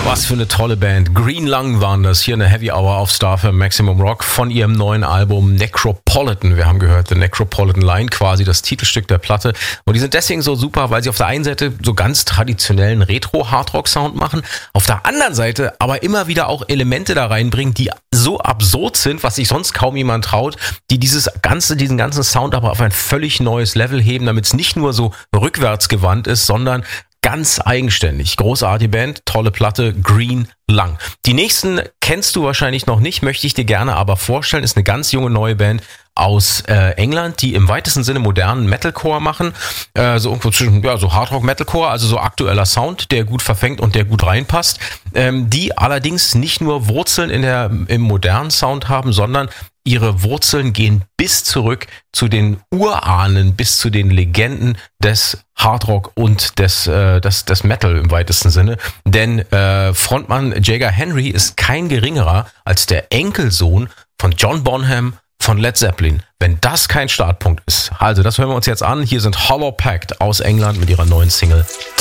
Was für eine tolle Band. Green Lung waren das. Hier eine Heavy Hour auf Star für Maximum Rock von ihrem neuen Album Necropolitan. Wir haben gehört, The Necropolitan Line, quasi das Titelstück der Platte. Und die sind deswegen so super, weil sie auf der einen Seite so ganz traditionellen Retro-Hardrock-Sound machen, auf der anderen Seite aber immer wieder auch Elemente da reinbringen, die so absurd sind, was sich sonst kaum jemand traut, die diesen ganzen Sound aber auf ein völlig neues Level heben, damit es nicht nur so rückwärtsgewandt ist, sondern ganz eigenständig. Großartige Band, tolle Platte, Green Lung. Die nächsten kennst du wahrscheinlich noch nicht, möchte ich dir gerne aber vorstellen. Ist eine ganz junge neue Band aus England, die im weitesten Sinne modernen Metalcore machen. So irgendwo zwischen so Hardrock Metalcore, also so aktueller Sound, der gut verfängt und der gut reinpasst. Die allerdings nicht nur Wurzeln im modernen Sound haben, sondern ihre Wurzeln gehen bis zurück zu den Urahnen, bis zu den Legenden des Hardrock und des Metal im weitesten Sinne. Denn Frontmann Jager Henry ist kein geringerer als der Enkelsohn von John Bonham von Led Zeppelin. Wenn das kein Startpunkt ist. Also das hören wir uns jetzt an. Hier sind Hollow Pact aus England mit ihrer neuen Single